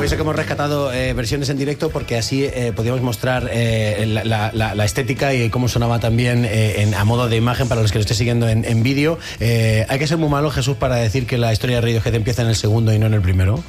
Habéis que hemos rescatado versiones en directo porque así podíamos mostrar la estética y cómo sonaba también a modo de imagen para los que lo estéis siguiendo en vídeo. Hay que ser muy malo, Jesús, para decir que la historia de Radiohead empieza en el segundo y no en el primero.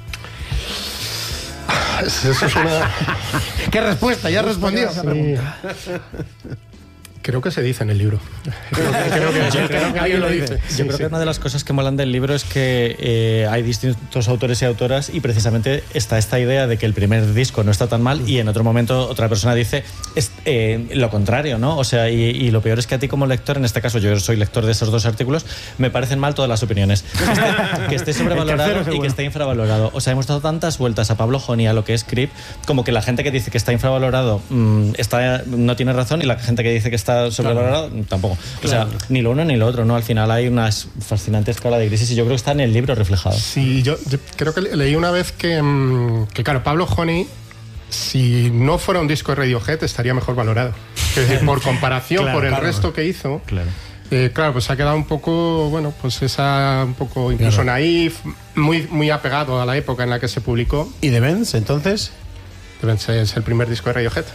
Eso es una... ¿Qué respuesta? Ya respondió. Sí. Creo que se dice en el libro. Creo que alguien lo dice. Yo creo que una de las cosas que molan del libro es que hay distintos autores y autoras y precisamente está esta idea de que el primer disco no está tan mal y en otro momento otra persona dice lo contrario, ¿no? O sea, y lo peor es que a ti como lector, en este caso yo soy lector de esos dos artículos, me parecen mal todas las opiniones. Que esté sobrevalorado y que esté infravalorado. O sea, hemos dado tantas vueltas a Pablo Honey, a lo que es Creep, como que la gente que dice que está infravalorado no tiene razón y la gente que dice que está sobrevalorado tampoco. O sea, ni lo uno ni lo otro, ¿no? Al final hay una fascinante escala de grises y yo creo que está en el libro reflejado. Sí, yo creo que leí una vez que claro, Pablo Honey, si no fuera un disco de Radiohead, estaría mejor valorado. Es decir, por comparación, por el resto que hizo. Claro, pues ha quedado un poco, bueno, pues un poco incluso naif, muy apegado a la época en la que se publicó. ¿Y The Bends, entonces? Es el primer disco de Radiohead.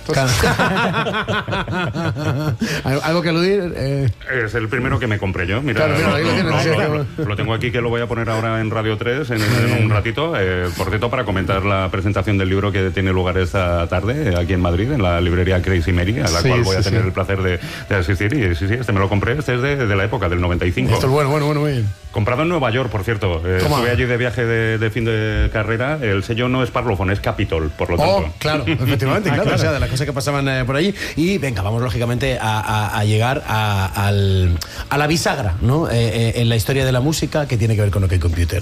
¿Algo que aludir? Es el primero que me compré yo. Mira, lo tengo aquí, que lo voy a poner ahora en Radio 3 en un ratito. Por cierto, para comentar la presentación del libro que tiene lugar esta tarde aquí en Madrid, en la librería Crazy Mary, a la cual voy a tener el placer de asistir. Y sí, este me lo compré. Este es de la época, del 95. Esto es bueno, muy bien. Comprado en Nueva York, por cierto. Estuve allí de viaje de fin de carrera. El sello no es Parlophone, es Capitol, por lo tanto. Claro, efectivamente, claro. O sea, de las cosas que pasaban por allí. Y venga, vamos lógicamente a llegar a la bisagra, ¿no? En la historia de la música que tiene que ver con OK Computer.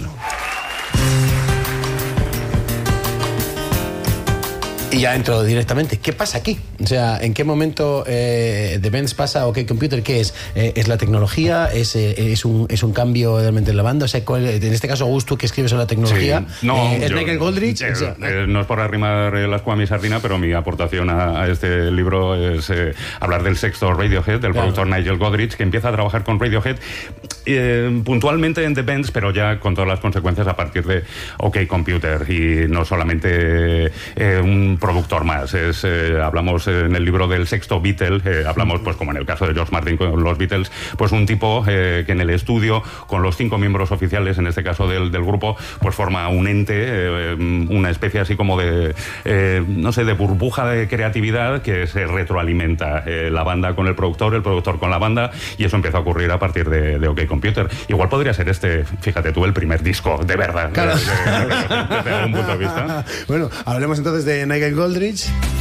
Y ya entro directamente. ¿Qué pasa aquí? O sea, ¿en qué momento The Bends pasa a OK Computer? ¿Qué es? ¿Es la tecnología? ¿Es un cambio realmente en la banda? O sea, en este caso, Gus, tú que escribes sobre la tecnología. Sí. No, ¿es Nigel Godrich? No es por arrimar las cuas a mi sardina, pero mi aportación a este libro es hablar del sexto Radiohead, del productor Nigel Godrich, que empieza a trabajar con Radiohead puntualmente en The Bends, pero ya con todas las consecuencias a partir de OK Computer. Y no solamente un productor más. Hablamos en el libro del sexto Beatle, hablamos, pues como en el caso de George Martin con los Beatles, pues un tipo que en el estudio, con los 5 miembros oficiales, en este caso del grupo, pues forma un ente, una especie así como de, no sé, de burbuja de creatividad que se retroalimenta. La banda con el productor con la banda, y eso empieza a ocurrir a partir de OK Computer. Igual podría ser fíjate tú, el primer disco, de verdad, claro. Desde algún punto de vista. Bueno, hablemos entonces de Nigel Godrich.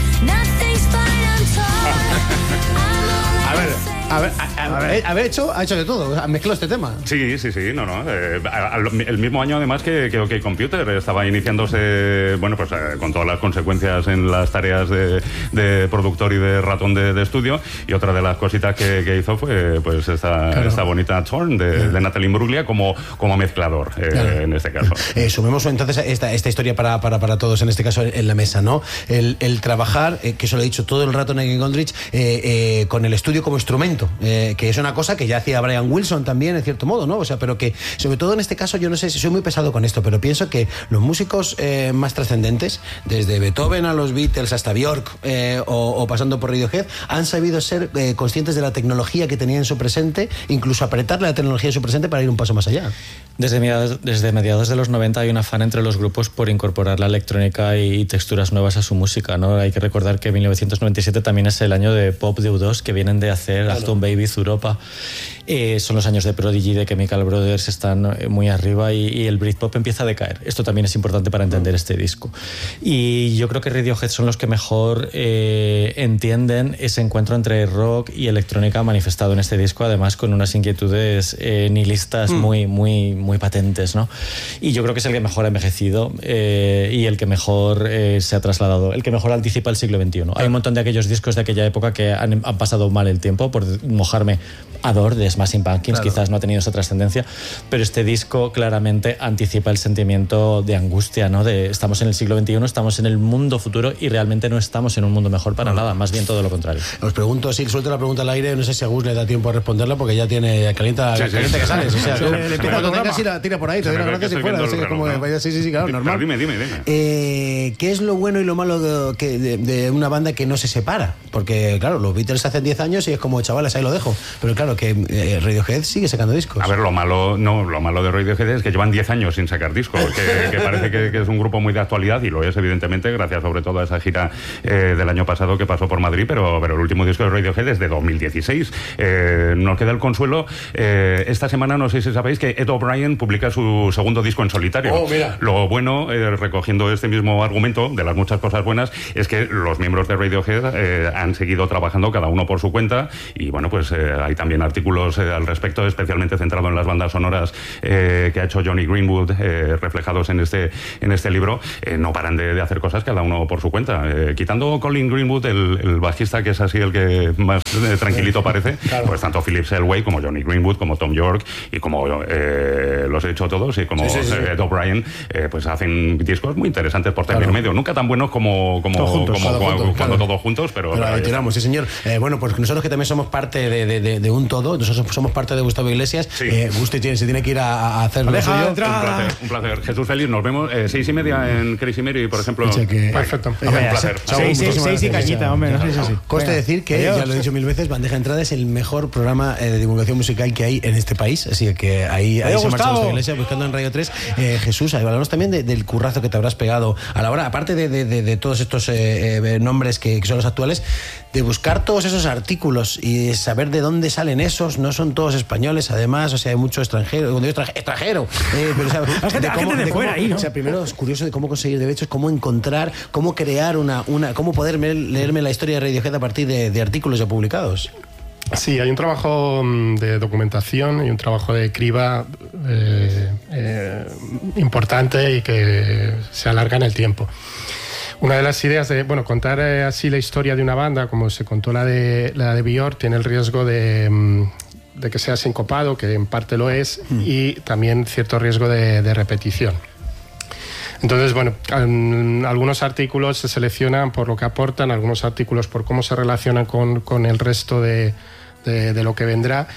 Ha hecho de todo, ha mezclado este tema. Sí, no. El mismo año, además, que OK Computer estaba iniciándose, bueno, pues con todas las consecuencias en las tareas de productor y de ratón de estudio. Y otra de las cositas que hizo fue pues esta bonita Torn de Natalie Imbruglia como mezclador, en este caso. Sumemos entonces esta historia para todos, en este caso en la mesa, ¿no? El trabajar, que eso lo he dicho todo el rato Nigel Godrich, con el estudio como instrumento, que es una cosa que ya hacía Brian Wilson también, en cierto modo, ¿no? O sea, pero que, sobre todo en este caso, yo no sé si soy muy pesado con esto, pero pienso que los músicos más trascendentes, desde Beethoven a los Beatles hasta Björk, o pasando por Radiohead, han sabido ser conscientes de la tecnología que tenían en su presente, incluso apretarle la tecnología en su presente para ir un paso más allá. Desde mediados de los 90 hay un afán entre los grupos por incorporar la electrónica y texturas nuevas a su música, ¿no? Hay que recordar que 1997 también es el año de pop de U2, que vienen de hacer Acton Baby, Zuropa. Son los años de Prodigy, de Chemical Brothers, están muy arriba y el Britpop empieza a decaer. Esto también es importante para entender este disco. Y yo creo que Radiohead son los que mejor entienden ese encuentro entre rock y electrónica manifestado en este disco, además con unas inquietudes nihilistas muy patentes, ¿no? Y yo creo que es el que mejor ha envejecido y el que mejor se ha trasladado, el que mejor anticipa el siglo XXI. Hay un montón de aquellos discos de aquella época que han pasado mal el tiempo, por mojarme, Adore de Smashing Pumpkins, quizás no ha tenido esa trascendencia, pero este disco claramente anticipa el sentimiento de angustia, ¿no? De estamos en el siglo XXI, estamos en el mundo futuro y realmente no estamos en un mundo mejor para nada, más bien todo lo contrario. Os pregunto, si suelto la pregunta al aire, no sé si a Gus le da tiempo a responderla porque ya tiene calienta que sales, o sea, cuando tengas tira por ahí, te doy las gracias y fuera, así que como sí, claro, normal. Dime. ¿Qué es lo bueno y lo malo de una banda que no se separa? Porque claro, los Beatles hacen 10 años y es como, chavales, ahí lo dejo, pero claro, que Radiohead sigue sacando discos. A ver, lo malo de Radiohead es que llevan 10 años sin sacar discos, que parece que es un grupo muy de actualidad, y lo es evidentemente gracias sobre todo a esa gira del año pasado que pasó por Madrid, pero el último disco de Radiohead es de 2016. Nos queda el consuelo, esta semana no sé si sabéis que Ed O'Brien publica su segundo disco en solitario. Lo bueno, recogiendo este mismo argumento de las muchas cosas buenas, es que los miembros de Radiohead han seguido trabajando cada uno por su cuenta, y bueno, pues hay también artículos al respecto, especialmente centrado en las bandas sonoras que ha hecho Johnny Greenwood, reflejados en este libro. No paran de hacer cosas cada uno por su cuenta, quitando Colin Greenwood, el bajista, que es así el que más tranquilito parece, pues tanto Philip Selway como Johnny Greenwood, como Tom York y como los he dicho todos, y como Ed O'Brien, pues hacen discos muy interesantes por término medio, nunca tan buenos como cuando todos juntos, pero ahí tiramos, sí señor. Bueno, pues nosotros que también somos parte de un todo, nosotros somos parte de Gustavo Iglesias, Gusti se tiene que ir a hacer lo suyo. Un placer. Jesús Félix, nos vemos 6:30 en Crazy Mary, por ejemplo. Perfecto. Un placer. 6 y cañita, hombre. Conste decir que, ya lo he dicho mil veces, Bandeja de Entrada es el mejor programa de divulgación musical que hay en este país, así que ahí se marcha Gustavo Iglesias buscando en Radio 3. Jesús, hablamos también del currazo que te habrás pegado a la hora, aparte de todos estos nombres que son los actuales, de buscar todos esos artículos y saber de dónde salen esos. No son todos españoles, además, o sea, hay mucho extranjero. Cuando digo extranjero, pero, o sea, o sea, primero es curioso de cómo conseguir derechos, cómo encontrar, cómo crear cómo poder leerme la historia de Radiohead a partir de artículos ya publicados. Sí, hay un trabajo de documentación y un trabajo de criba importante y que se alarga en el tiempo. Una de las ideas de contar así la historia de una banda, como se contó la de Björk, tiene el riesgo de que sea sincopado, que en parte lo es, y también cierto riesgo de repetición. Entonces, algunos artículos se seleccionan por lo que aportan, algunos artículos por cómo se relacionan con el resto de lo que vendrá.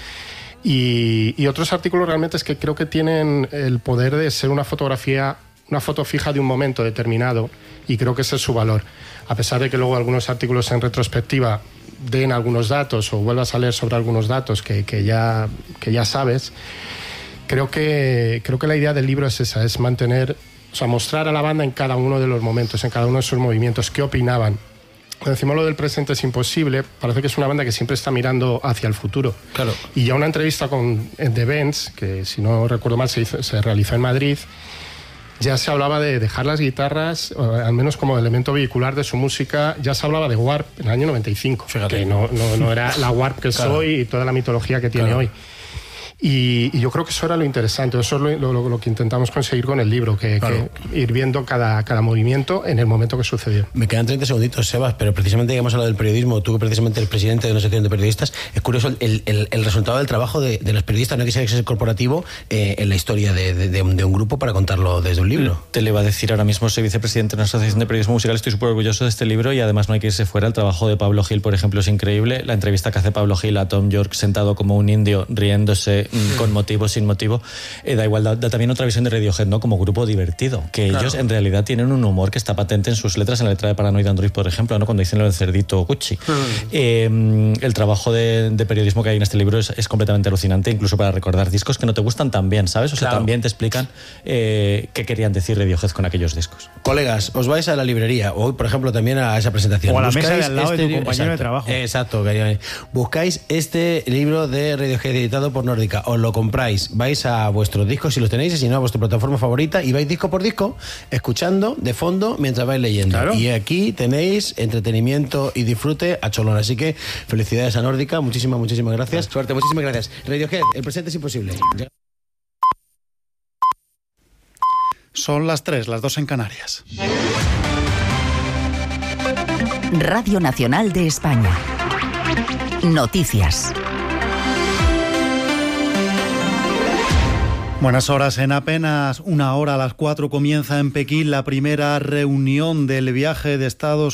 Y otros artículos realmente es que creo que tienen el poder de ser una foto fija de un momento determinado, y creo que ese es su valor. A pesar de que luego algunos artículos en retrospectiva den algunos datos o vuelvas a leer sobre algunos datos que ya sabes, creo que la idea del libro es esa, es mantener, o sea, mostrar a la banda en cada uno de los momentos, en cada uno de sus movimientos, qué opinaban. Cuando decimos lo del presente es imposible, parece que es una banda que siempre está mirando hacia el futuro. Claro. Y ya una entrevista con The Bends, que si no recuerdo mal se realizó en Madrid, ya se hablaba de dejar las guitarras, al menos como elemento vehicular de su música. Ya se hablaba de Warp en el año 95, fíjate, que no era la Warp que soy y toda la mitología que tiene hoy. Y yo creo que eso era lo interesante, eso es lo que intentamos conseguir con el libro, que ir viendo cada movimiento en el momento que sucedió. Me quedan 30 segunditos, Sebas, pero precisamente ya hemos hablado del periodismo, tú que precisamente eres presidente de una sección de periodistas, es curioso el resultado del trabajo de los periodistas, no hay que ser corporativo en la historia de un grupo para contarlo desde un libro. Te le iba a decir, ahora mismo soy vicepresidente de una asociación de periodismo musical, estoy súper orgulloso de este libro, y además no hay que irse fuera. El trabajo de Pablo Gil, por ejemplo, es increíble. La entrevista que hace Pablo Gil a Tom York sentado como un indio, riéndose con motivo, sin motivo, da igual, da también otra visión de Radiohead, ¿no? Como grupo divertido, que ellos en realidad tienen un humor que está patente en sus letras, en la letra de Paranoid Android, por ejemplo, ¿no? Cuando dicen lo del cerdito Gucci. El trabajo de periodismo que hay en este libro es completamente alucinante, incluso para recordar discos que no te gustan también, ¿sabes? O sea, también te explican qué querían decir Radiohead con aquellos discos. Colegas, os vais a la librería, o por ejemplo también a esa presentación. O a la mesa de al lado de tu compañero de trabajo. Exacto. Buscáis este libro de Radiohead editado por Nórdica, os lo compráis, vais a vuestros discos si los tenéis, y si no a vuestra plataforma favorita, y vais disco por disco escuchando de fondo mientras vais leyendo. Claro. Y aquí tenéis entretenimiento y disfrute a cholón. Así que felicidades a Nórdica, muchísimas gracias. Suerte, muchísimas gracias. Radiohead, el presente es imposible. Son las 3, las 2 en Canarias. Radio Nacional de España. Noticias. Buenas horas. En apenas una hora, a las 4, comienza en Pekín la primera reunión del viaje del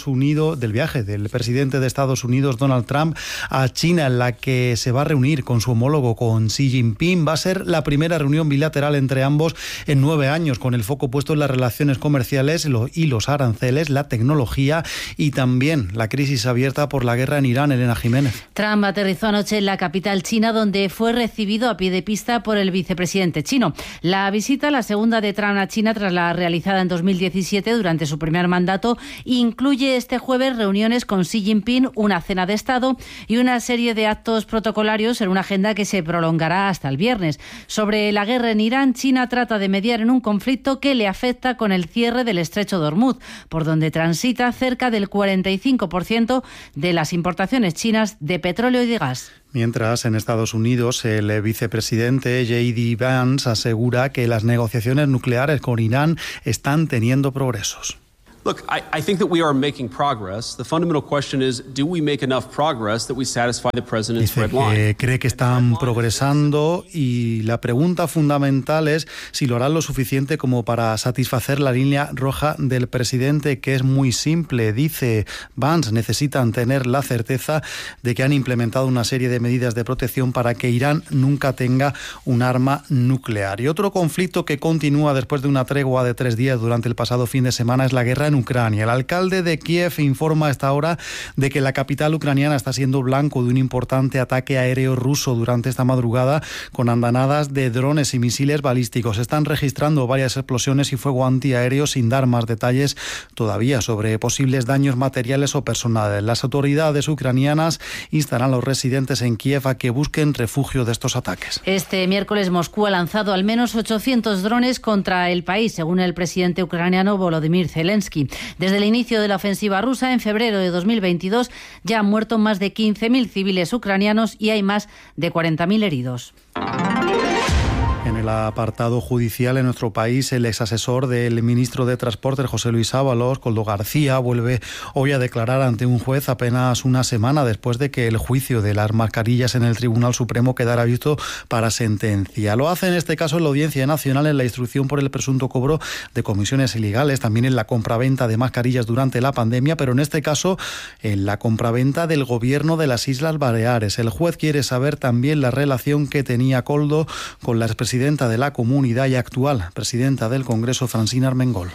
presidente de Estados Unidos, Donald Trump, a China, en la que se va a reunir con su homólogo, con Xi Jinping. Va a ser la primera reunión bilateral entre ambos en 9 años, con el foco puesto en las relaciones comerciales y los aranceles, la tecnología y también la crisis abierta por la guerra en Irán. Elena Jiménez. Trump aterrizó anoche en la capital china, donde fue recibido a pie de pista por el vicepresidente chino. La visita, la segunda de Trump a China tras la realizada en 2017 durante su primer mandato, incluye este jueves reuniones con Xi Jinping, una cena de Estado y una serie de actos protocolarios en una agenda que se prolongará hasta el viernes. Sobre la guerra en Irán, China trata de mediar en un conflicto que le afecta con el cierre del estrecho de Hormuz, por donde transita cerca del 45% de las importaciones chinas de petróleo y de gas. Mientras, en Estados Unidos, el vicepresidente J.D. Vance asegura que las negociaciones nucleares con Irán están teniendo progresos. Look, I think that we are making progress. The fundamental question is, do we make enough progress that we satisfy the president's red line? Dice que cree que están progresando y la pregunta fundamental es si lo harán lo suficiente como para satisfacer la línea roja del presidente, que es muy simple. Dice Vance, necesitan tener la certeza de que han implementado una serie de medidas de protección para que Irán nunca tenga un arma nuclear. Y otro conflicto que continúa después de una tregua de 3 días durante el pasado fin de semana es la guerra en Ucrania. El alcalde de Kiev informa a esta hora de que la capital ucraniana está siendo blanco de un importante ataque aéreo ruso durante esta madrugada, con andanadas de drones y misiles balísticos. Están registrando varias explosiones y fuego antiaéreo, sin dar más detalles todavía sobre posibles daños materiales o personales. Las autoridades ucranianas instan a los residentes en Kiev a que busquen refugio de estos ataques. Este miércoles Moscú ha lanzado al menos 800 drones contra el país, según el presidente ucraniano Volodymyr Zelensky. Desde el inicio de la ofensiva rusa, en febrero de 2022, ya han muerto más de 15.000 civiles ucranianos y hay más de 40.000 heridos. En el apartado judicial en nuestro país, el exasesor del ministro de Transportes, José Luis Ábalos, Koldo García, vuelve hoy a declarar ante un juez apenas una semana después de que el juicio de las mascarillas en el Tribunal Supremo quedara visto para sentencia. Lo hace en este caso en la Audiencia Nacional en la instrucción por el presunto cobro de comisiones ilegales, también en la compraventa de mascarillas durante la pandemia, pero en este caso en la compraventa del gobierno de las Islas Baleares. El juez quiere saber también la relación que tenía Koldo con la expresidenta de la Comunidad y actual presidenta del Congreso, Francina Armengol.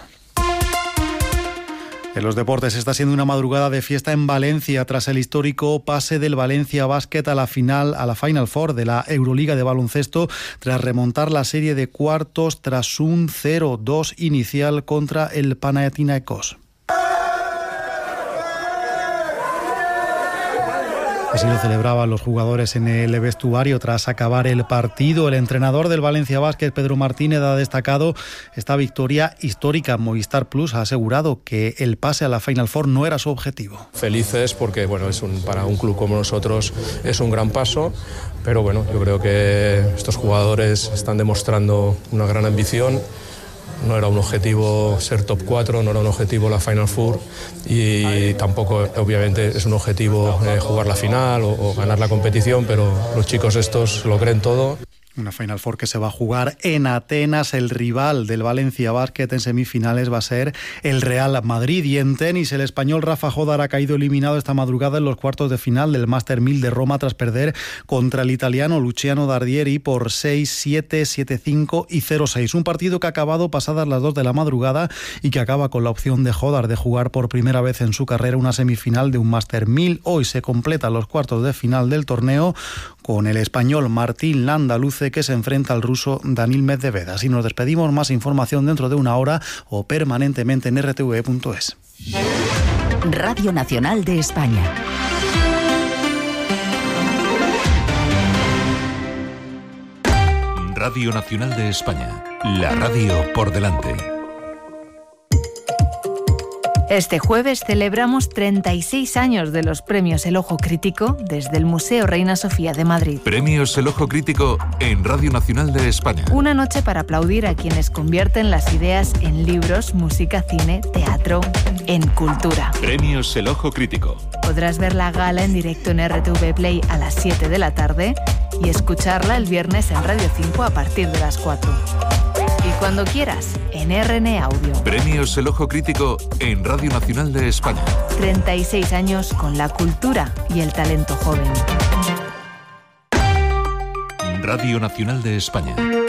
En los deportes está siendo una madrugada de fiesta en Valencia tras el histórico pase del Valencia Basket a la Final Four de la Euroliga de baloncesto, tras remontar la serie de cuartos tras un 0-2 inicial contra el Panathinaikos. Así lo celebraban los jugadores en el vestuario tras acabar el partido. El entrenador del Valencia Basket, Pedro Martínez, ha destacado esta victoria histórica. Movistar Plus ha asegurado que el pase a la Final Four no era su objetivo. Felices porque para un club como nosotros es un gran paso, pero bueno, yo creo que estos jugadores están demostrando una gran ambición. No era un objetivo ser top 4, no era un objetivo la Final Four y tampoco obviamente es un objetivo jugar la final o ganar la competición, pero los chicos estos lo creen todo. Una Final Four que se va a jugar en Atenas. El rival del Valencia Basket en semifinales va a ser el Real Madrid. Y en tenis, el español Rafa Jodar ha caído eliminado esta madrugada en los cuartos de final del Master 1000 de Roma tras perder contra el italiano Luciano Dardieri por 6-7, 7-5 y 0-6. Un partido que ha acabado pasadas las 2 de la madrugada y que acaba con la opción de Jodar de jugar por primera vez en su carrera una semifinal de un Master 1000. Hoy se completan los cuartos de final del torneo con el español Martín Landaluce, que se enfrenta al ruso Daniil Medvedev. Así nos despedimos. Más información dentro de una hora o permanentemente en rtve.es. Radio Nacional de España. Radio Nacional de España. La radio por delante. Este jueves celebramos 36 años de los Premios El Ojo Crítico desde el Museo Reina Sofía de Madrid. Premios El Ojo Crítico en Radio Nacional de España. Una noche para aplaudir a quienes convierten las ideas en libros, música, cine, teatro, en cultura. Premios El Ojo Crítico. Podrás ver la gala en directo en RTV Play a las 7 de la tarde y escucharla el viernes en Radio 5 a partir de las 4. Y cuando quieras, en RN Audio. Premios El Ojo Crítico en Radio Nacional de España. 36 años con la cultura y el talento joven. Radio Nacional de España.